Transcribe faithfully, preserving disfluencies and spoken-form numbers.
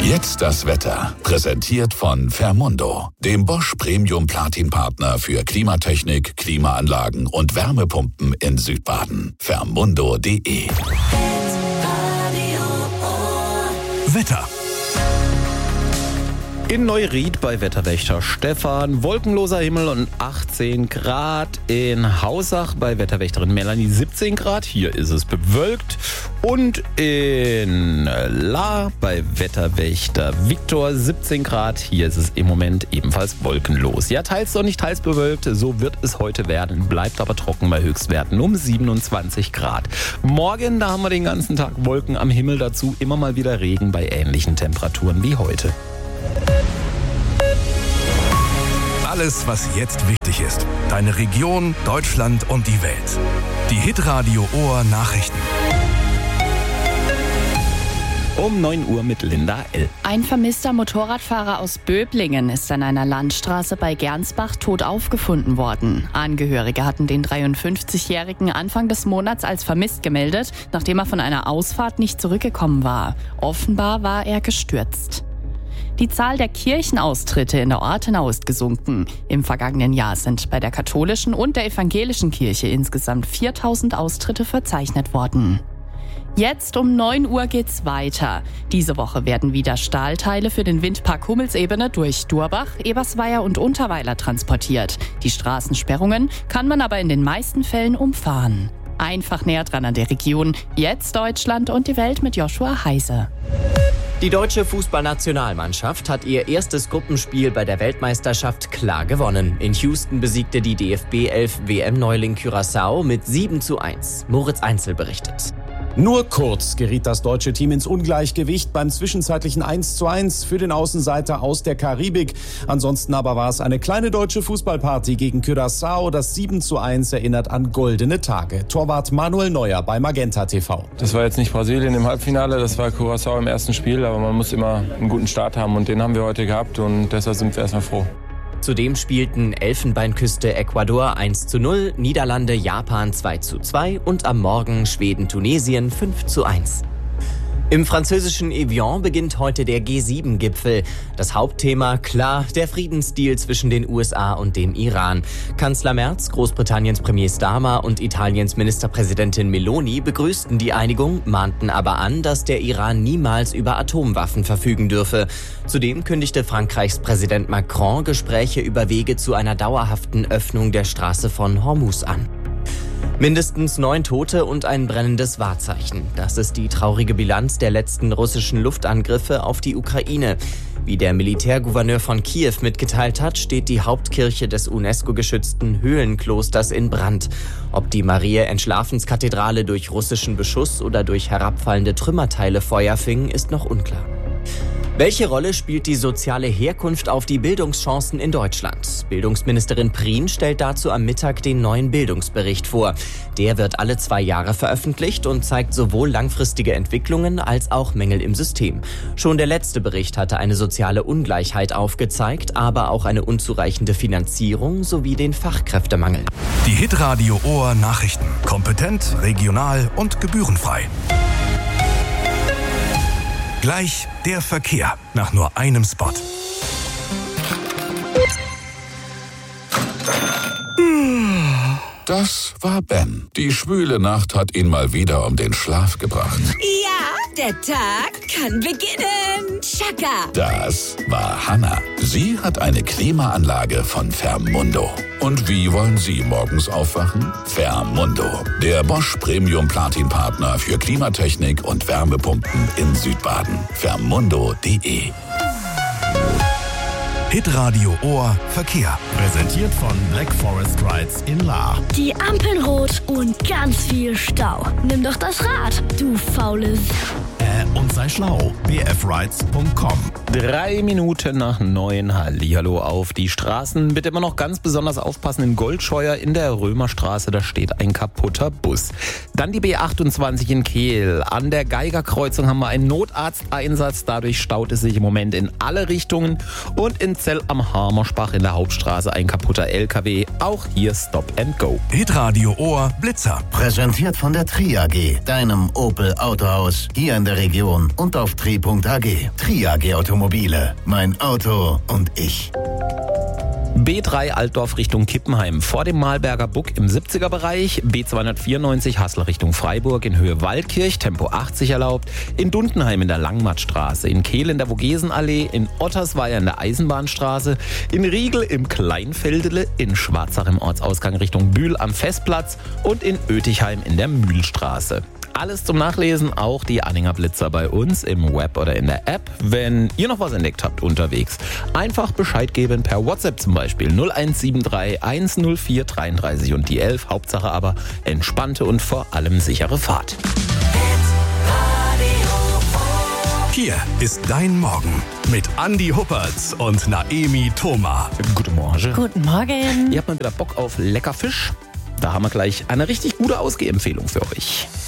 Jetzt das Wetter. Präsentiert von Fermundo, dem Bosch Premium Platin Partner für Klimatechnik, Klimaanlagen und Wärmepumpen in Südbaden. Fermundo punkt de. Wetter. In Neuried bei Wetterwächter Stefan wolkenloser Himmel und achtzehn Grad. In Hausach bei Wetterwächterin Melanie siebzehn Grad. Hier ist es bewölkt. Und in La bei Wetterwächter Viktor siebzehn Grad. Hier ist es im Moment ebenfalls wolkenlos. Ja, teils sonnig, teils bewölkt. So wird es heute werden. Bleibt aber trocken bei Höchstwerten um siebenundzwanzig Grad. Morgen, da haben wir den ganzen Tag Wolken am Himmel. Dazu immer mal wieder Regen bei ähnlichen Temperaturen wie heute. Alles, was jetzt wichtig ist. Deine Region, Deutschland und die Welt. Die Hitradio Ohr Nachrichten. Um neun Uhr mit Linda L. Ein vermisster Motorradfahrer aus Böblingen ist an einer Landstraße bei Gernsbach tot aufgefunden worden. Angehörige hatten den dreiundfünfzigjährigen Anfang des Monats als vermisst gemeldet, nachdem er von einer Ausfahrt nicht zurückgekommen war. Offenbar war er gestürzt. Die Zahl der Kirchenaustritte in der Ortenau ist gesunken. Im vergangenen Jahr sind bei der katholischen und der evangelischen Kirche insgesamt viertausend Austritte verzeichnet worden. Jetzt um neun Uhr geht's weiter. Diese Woche werden wieder Stahlteile für den Windpark Hummelsebene durch Durbach, Ebersweier und Unterweiler transportiert. Die Straßensperrungen kann man aber in den meisten Fällen umfahren. Einfach näher dran an der Region. Jetzt Deutschland und die Welt mit Joshua Heise. Die deutsche Fußballnationalmannschaft hat ihr erstes Gruppenspiel bei der Weltmeisterschaft klar gewonnen. In Houston besiegte die D F B elf W M-Neuling Curaçao mit sieben zu eins. Moritz Einzel berichtet. Nur kurz geriet das deutsche Team ins Ungleichgewicht beim zwischenzeitlichen eins zu eins für den Außenseiter aus der Karibik. Ansonsten aber war es eine kleine deutsche Fußballparty gegen Curaçao. Das sieben zu eins erinnert an goldene Tage. Torwart Manuel Neuer bei Magenta T V. Das war jetzt nicht Brasilien im Halbfinale, das war Curaçao im ersten Spiel. Aber man muss immer einen guten Start haben und den haben wir heute gehabt und deshalb sind wir erstmal froh. Zudem spielten Elfenbeinküste Ecuador eins zu null, Niederlande Japan zwei zu zwei und am Morgen Schweden Tunesien fünf zu eins. Im französischen Evian beginnt heute der G sieben Gipfel. Das Hauptthema, klar, der Friedensdeal zwischen den U S A und dem Iran. Kanzler Merz, Großbritanniens Premier Starmer und Italiens Ministerpräsidentin Meloni begrüßten die Einigung, mahnten aber an, dass der Iran niemals über Atomwaffen verfügen dürfe. Zudem kündigte Frankreichs Präsident Macron Gespräche über Wege zu einer dauerhaften Öffnung der Straße von Hormuz an. Mindestens neun Tote und ein brennendes Wahrzeichen. Das ist die traurige Bilanz der letzten russischen Luftangriffe auf die Ukraine. Wie der Militärgouverneur von Kiew mitgeteilt hat, steht die Hauptkirche des UNESCO-geschützten Höhlenklosters in Brand. Ob die Mariä-Entschlafenskathedrale durch russischen Beschuss oder durch herabfallende Trümmerteile Feuer fing, ist noch unklar. Welche Rolle spielt die soziale Herkunft auf die Bildungschancen in Deutschland? Bildungsministerin Prien stellt dazu am Mittag den neuen Bildungsbericht vor. Der wird alle zwei Jahre veröffentlicht und zeigt sowohl langfristige Entwicklungen als auch Mängel im System. Schon der letzte Bericht hatte eine soziale Ungleichheit aufgezeigt, aber auch eine unzureichende Finanzierung sowie den Fachkräftemangel. Die Hitradio Ohr Nachrichten. Kompetent, regional und gebührenfrei. Gleich der Verkehr nach nur einem Spot. Das war Ben. Die schwüle Nacht hat ihn mal wieder um den Schlaf gebracht. Ja, der Tag kann beginnen. Chaka. Das war Hanna. Sie hat eine Klimaanlage von Fermundo. Und wie wollen Sie morgens aufwachen? Fermundo, der Bosch Premium Platin Partner für Klimatechnik und Wärmepumpen in Südbaden. Fermundo punkt de. Hitradio Ohr Verkehr. Präsentiert von Black Forest Rides in Lahr. Die Ampeln rot und ganz viel Stau. Nimm doch das Rad, du faules. Äh, und sei schlau. b f rides punkt com. Drei Minuten nach neun. Hallihallo auf die Straßen. Bitte immer noch ganz besonders aufpassen in Goldscheuer in der Römerstraße. Da steht ein kaputter Bus. Dann die B achtundzwanzig in Kehl. An der Geigerkreuzung haben wir einen Notarzteinsatz. Dadurch staut es sich im Moment in alle Richtungen. Und in Zell am Hamerspach in der Hauptstraße ein kaputter L K W. Auch hier Stop and Go. Hitradio Ohr Blitzer. Präsentiert von der Tri A G, deinem Opel Autohaus. Hier in der der Region und auf tri punkt a g. Tri A G Automobile. Mein Auto und ich. B drei Altdorf Richtung Kippenheim vor dem Malberger Buck im siebziger Bereich, B zweihundertvierundneunzig Hassel Richtung Freiburg in Höhe Waldkirch, Tempo achtzig erlaubt, in Dundenheim in der Langmattstraße, in Kehl in der Vogesenallee, in Ottersweier in der Eisenbahnstraße, in Riegel im Kleinfeldele, in Schwarzach im Ortsausgang Richtung Bühl am Festplatz und in Oetichheim in der Mühlstraße. Alles zum Nachlesen, auch die Anhänger Blitzer bei uns im Web oder in der App. Wenn ihr noch was entdeckt habt unterwegs, einfach Bescheid geben per WhatsApp zum Beispiel null eins sieben drei eins null vier dreiunddreißig und die elf. Hauptsache aber entspannte und vor allem sichere Fahrt. Hier ist dein Morgen mit Andi Huppertz und Naemi Thoma. Guten Morgen. Guten Morgen. Ihr habt mal wieder Bock auf lecker Fisch? Da haben wir gleich eine richtig gute Ausgehempfehlung für euch.